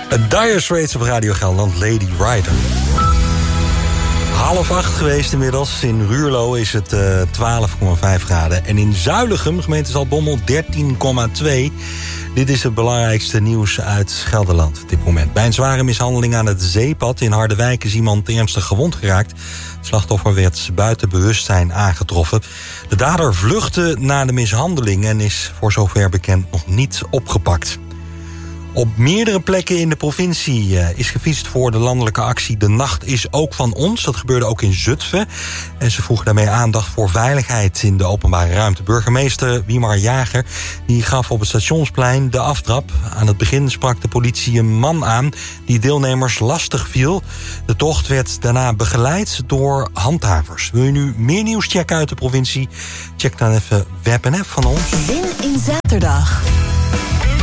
Dire Straits op Radio Gelderland, Lady Rider. 7:30 geweest inmiddels. In Ruurlo is het 12,5 graden. En in Zuilichem, gemeente Zaltbommel, 13,2. Dit is het belangrijkste nieuws uit Gelderland op dit moment. Bij een zware mishandeling aan het zeepad in Harderwijk is iemand ernstig gewond geraakt. Het slachtoffer werd buiten bewustzijn aangetroffen. De dader vluchtte na de mishandeling en is voor zover bekend nog niet opgepakt. Op meerdere plekken in de provincie is gefietst voor de landelijke actie De Nacht is ook van ons. Dat gebeurde ook in Zutphen. En ze vroegen daarmee aandacht voor veiligheid in de openbare ruimte. Burgemeester Wiemar Jager die gaf op het Stationsplein de aftrap. Aan het begin sprak de politie een man aan die deelnemers lastig viel. De tocht werd daarna begeleid door handhavers. Wil je nu meer nieuws checken uit de provincie? Check dan even web en app van ons. Zin in zaterdag.